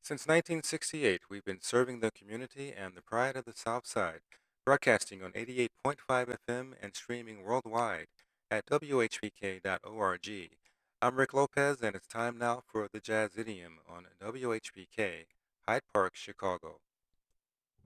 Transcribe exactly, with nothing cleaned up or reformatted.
Since nineteen sixty-eight, we've been serving the community and the pride of the South Side, broadcasting on eighty-eight point five F M and streaming worldwide at W H P K dot org. I'm Rick Lopez, and it's time now for the Jazz Idiom on W H P K, Hyde Park, Chicago.